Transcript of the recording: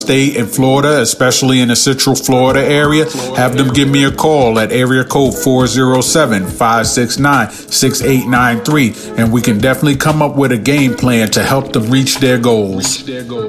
state in Florida, especially in the Central Florida area, have them give me a call at area code 407-569-6893, and we can definitely come up with a game plan to help them reach their goals.